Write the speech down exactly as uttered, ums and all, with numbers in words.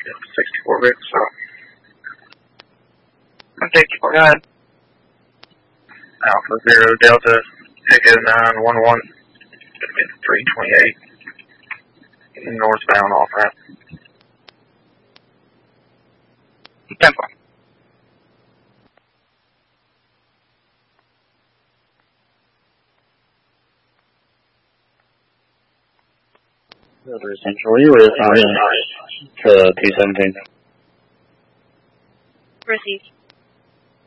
sixty-four bits. So. sixty-four, go ahead. Alpha Zero Delta Echo nine one one. three twenty-eight. Northbound off ramp. ten four. Central, you were assigned to two seventeen. Received.